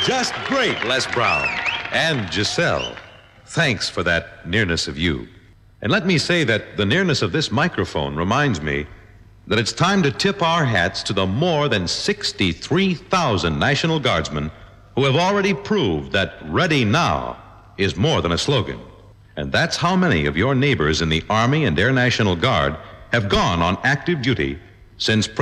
just great. Les Brown and Giselle, thanks for that nearness of you. And let me say that the nearness of this microphone reminds me that it's time to tip our hats to the more than 63,000 National Guardsmen who have already proved that ready now is more than a slogan. And that's how many of your neighbors in the Army and Air National Guard have gone on active duty since